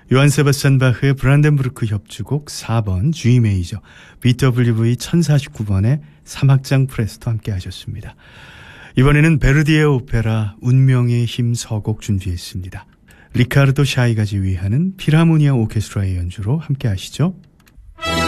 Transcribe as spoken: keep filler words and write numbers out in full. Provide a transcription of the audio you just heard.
요한 세바스찬 바흐의 브란덴부르크 협주곡 사 번 G 메이저 비더블유브이 천사십구 번의 삼 악장 프레스토 함께 하셨습니다. 이번에는 베르디의 오페라 운명의 힘 서곡 준비했습니다. 리카르도 샤이가 지휘하는 필하모니아 오케스트라의 연주로 함께 하시죠.